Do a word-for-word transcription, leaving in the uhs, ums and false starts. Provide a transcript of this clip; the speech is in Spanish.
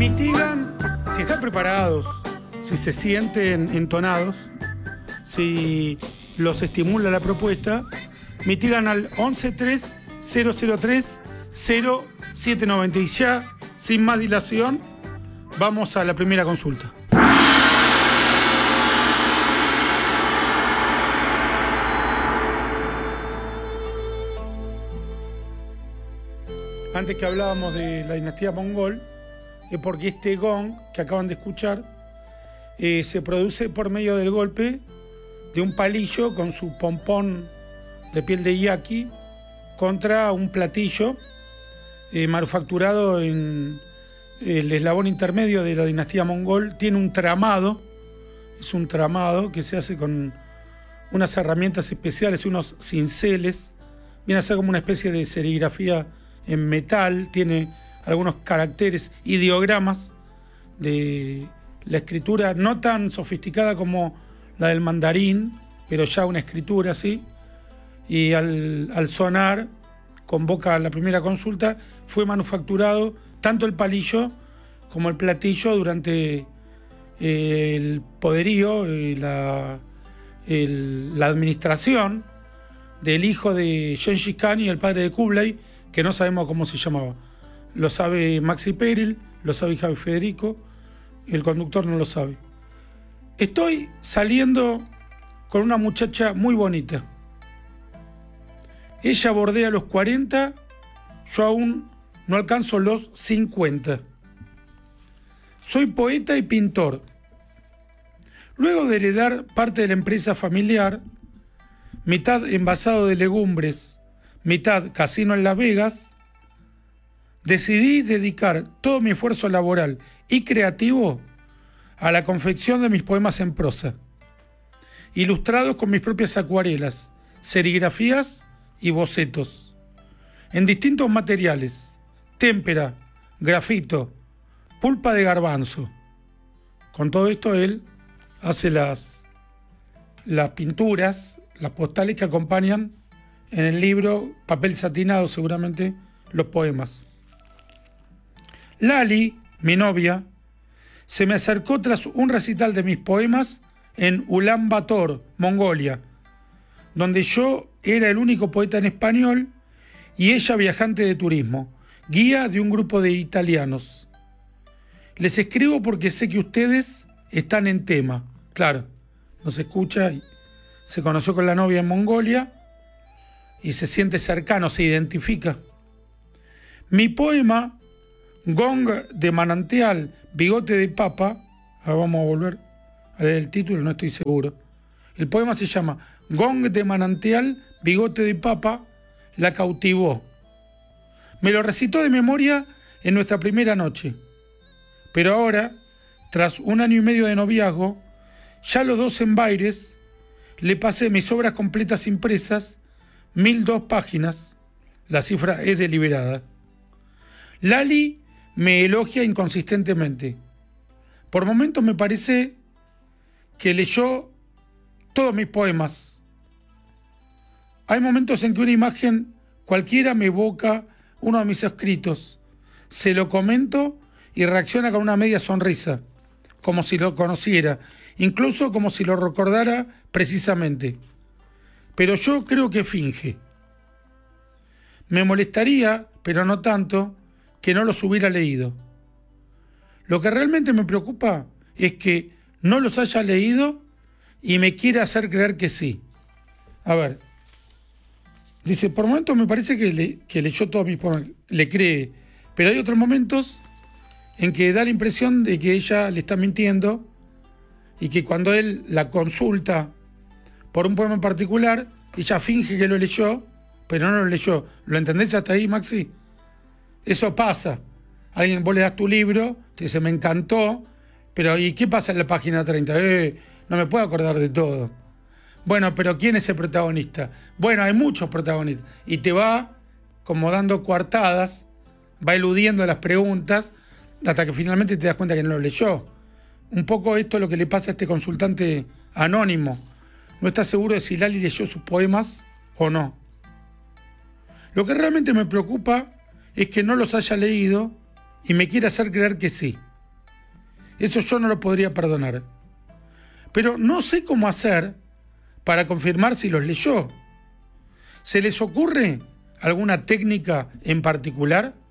mitigan, si están preparados, si se sienten entonados, si los estimula la propuesta, mitigan al once tres cero cero tres cero siete noventa. Y ya, sin más dilación, vamos a la primera consulta. Antes que hablábamos de la dinastía mongol, es porque este gong que acaban de escuchar eh, se produce por medio del golpe de un palillo con su pompón de piel de yaqui contra un platillo eh, manufacturado en el eslabón intermedio de la dinastía mongol. Tiene un tramado, es un tramado que se hace con unas herramientas especiales, unos cinceles, viene a ser como una especie de serigrafía en metal, tiene algunos caracteres, ideogramas de la escritura no tan sofisticada como la del mandarín, pero ya una escritura así, y al, al sonar convoca la primera consulta. Fue manufacturado tanto el palillo como el platillo durante eh, el poderío y la, el, la administración del hijo de Gengis Khan y el padre de Kublai, que no sabemos cómo se llamaba. Lo sabe Maxi Peril, lo sabe Javi Federico, el conductor no lo sabe. Estoy saliendo con una muchacha muy bonita. Ella bordea los cuarenta, yo aún no alcanzo los cincuenta. Soy poeta y pintor. Luego de heredar parte de la empresa familiar, mitad envasado de legumbres, mitad casino en Las Vegas, decidí dedicar todo mi esfuerzo laboral y creativo a la confección de mis poemas en prosa, ilustrados con mis propias acuarelas, serigrafías y bocetos, en distintos materiales: témpera, grafito, pulpa de garbanzo. Con todo esto él hace las, las pinturas, las postales que acompañan en el libro, papel satinado seguramente, los poemas. Lali, mi novia, se me acercó tras un recital de mis poemas en Ulan Bator, Mongolia, donde yo era el único poeta en español y ella viajante de turismo, guía de un grupo de italianos. Les escribo porque sé que ustedes están en tema. Claro, nos escucha y se conoció con la novia en Mongolia y se siente cercano, se identifica. Mi poema, Gong de manantial, bigote de papa, ahora vamos a volver a leer el título, no estoy seguro. El poema se llama Gong de manantial, bigote de papa, la cautivó. Me lo recitó de memoria en nuestra primera noche. Pero ahora, tras un año y medio de noviazgo, ya los dos en Baires, le pasé mis obras completas impresas, mil dos páginas, la cifra es deliberada. Lali me elogia inconsistentemente. Por momentos me parece que leyó todos mis poemas. Hay momentos en que una imagen cualquiera me evoca uno de mis escritos. Se lo comento y reacciona con una media sonrisa, como si lo conociera, incluso como si lo recordara precisamente. Pero yo creo que finge. Me molestaría, pero no tanto, que no los hubiera leído. Lo que realmente me preocupa es que no los haya leído y me quiera hacer creer que sí. A ver, dice, por momentos me parece que, le, que leyó todos mis poemas, le cree, pero hay otros momentos en que da la impresión de que ella le está mintiendo y que cuando él la consulta por un poema en particular, ella finge que lo leyó, pero no lo leyó. ¿Lo entendés hasta ahí, Maxi? Eso pasa. Alguien, vos le das tu libro, te dice, me encantó, pero ¿y qué pasa en la página treinta? Eh, no me puedo acordar de todo. Bueno, pero ¿quién es el protagonista? Bueno, hay muchos protagonistas. Y te va como dando coartadas, va eludiendo las preguntas, hasta que finalmente te das cuenta que no lo leyó. Un poco esto es lo que le pasa a este consultante anónimo. No está seguro de si Lali leyó sus poemas o no. Lo que realmente me preocupa es que no los haya leído y me quiera hacer creer que sí. Eso yo no lo podría perdonar. Pero no sé cómo hacer para confirmar si los leyó. ¿Se les ocurre alguna técnica en particular?